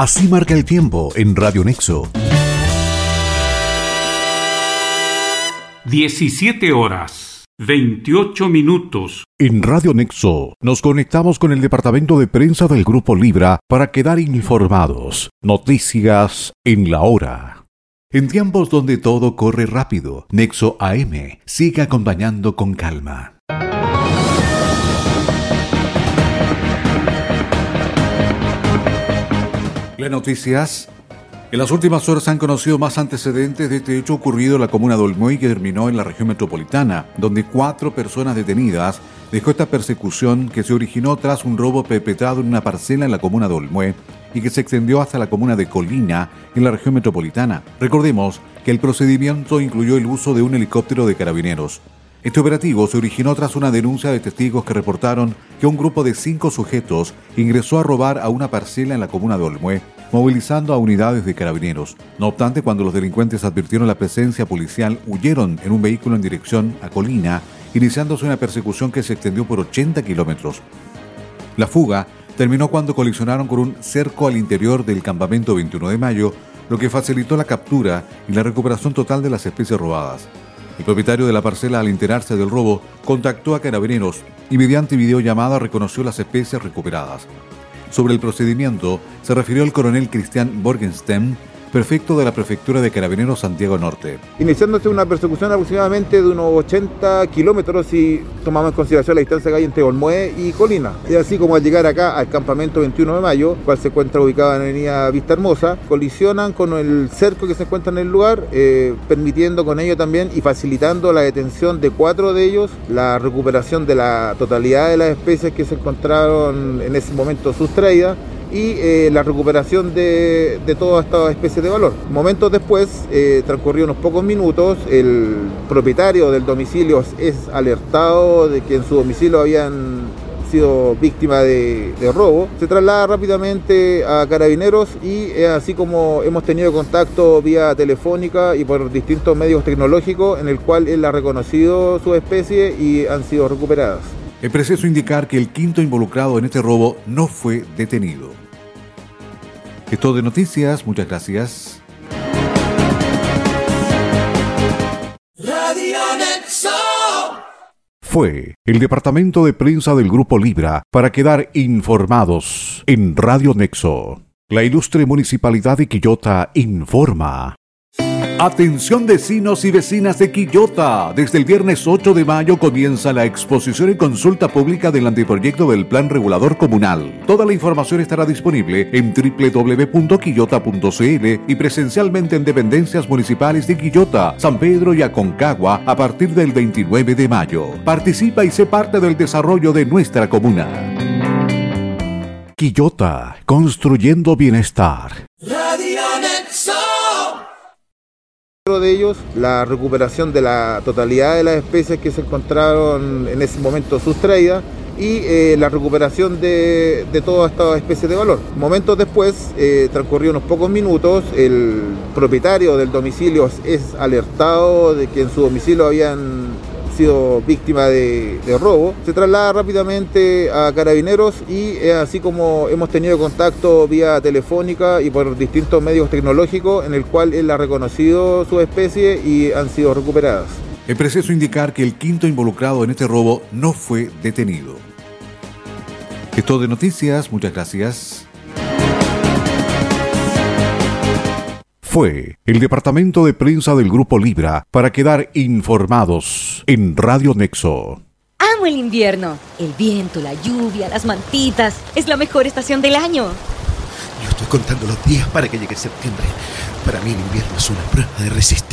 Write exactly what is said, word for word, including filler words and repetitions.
Así marca el tiempo en Radio Nexo. diecisiete horas, veintiocho minutos. En Radio Nexo nos conectamos con el departamento de prensa del Grupo Libra para quedar informados. Noticias en la hora. En tiempos donde todo corre rápido, Nexo A M sigue acompañando con calma. Las noticias. En las últimas horas se han conocido más antecedentes de este hecho ocurrido en la comuna de Olmué que terminó en la región metropolitana, donde cuatro personas detenidas dejó esta persecución que se originó tras un robo perpetrado en una parcela en la comuna de Olmué y que se extendió hasta la comuna de Colina en la región metropolitana. Recordemos que el procedimiento incluyó el uso de un helicóptero de carabineros. Este operativo se originó tras una denuncia de testigos que reportaron que un grupo de cinco sujetos ingresó a robar a una parcela en la comuna de Olmué, movilizando a unidades de carabineros. No obstante, cuando los delincuentes advirtieron la presencia policial, huyeron en un vehículo en dirección a Colina, iniciándose una persecución que se extendió por ochenta kilómetros. La fuga terminó cuando colisionaron con un cerco al interior del campamento veintiuno de mayo, lo que facilitó la captura y la recuperación total de las especies robadas. El propietario de la parcela, al enterarse del robo, contactó a carabineros y mediante videollamada reconoció las especies recuperadas. Sobre el procedimiento se refirió el coronel Cristian Borgenstein, prefecto de la Prefectura de Carabineros Santiago Norte. Iniciándose una persecución aproximadamente de unos ochenta kilómetros si tomamos en consideración la distancia que hay entre Olmué y Colina. Y así como al llegar acá al campamento veintiuno de mayo, cual se encuentra ubicado en la avenida Vista Hermosa, colisionan con el cerco que se encuentra en el lugar, eh, permitiendo con ello también y facilitando la detención de cuatro de ellos, la recuperación de la totalidad de las especies que se encontraron en ese momento sustraídas, y eh, la recuperación de, de todas estas especies de valor. Momentos después, eh, transcurrió unos pocos minutos, el propietario del domicilio es alertado de que en su domicilio habían sido víctimas de, de robo. Se traslada rápidamente a Carabineros y eh, así como hemos tenido contacto vía telefónica y por distintos medios tecnológicos en el cual él ha reconocido su especie y han sido recuperadas. Es preciso indicar que el quinto involucrado en este robo no fue detenido. Esto de noticias, muchas gracias. Radio Nexo. Fue el departamento de prensa del Grupo Libra para quedar informados en Radio Nexo. La ilustre Municipalidad de Quillota informa. Atención vecinos y vecinas de Quillota. Desde el viernes ocho de mayo comienza la exposición y consulta pública del anteproyecto del Plan Regulador Comunal. Toda la información estará disponible en doble u doble u doble u punto quillota punto c l y presencialmente en dependencias municipales de Quillota, San Pedro y Aconcagua a partir del veintinueve de mayo. Participa y sé parte del desarrollo de nuestra comuna. Quillota, construyendo bienestar. Radio Nexo. De ellos, la recuperación de la totalidad de las especies que se encontraron en ese momento sustraídas y eh, la recuperación de, de todas estas especies de valor. Momentos después, eh, transcurrió unos pocos minutos, el propietario del domicilio es alertado de que en su domicilio habían sido víctimas de, de robo. Se traslada rápidamente a Carabineros y eh, así como hemos tenido contacto vía telefónica y por distintos medios tecnológicos en el cual él ha reconocido su especie y han sido recuperadas. Es preciso indicar que el quinto involucrado en este robo no fue detenido. Esto de noticias, muchas gracias. Fue el departamento de prensa del Grupo Libra para quedar informados en Radio Nexo. Amo el invierno. El viento, la lluvia, las mantitas. Es la mejor estación del año. Yo estoy contando los días para que llegue septiembre. Para mí el invierno es una prueba de resistencia.